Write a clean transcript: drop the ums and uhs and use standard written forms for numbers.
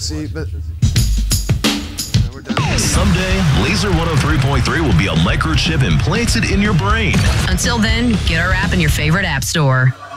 see, but we're done. Someday, Laser 103.3 will be a microchip implanted in your brain. Until then, get our app in your favorite app store.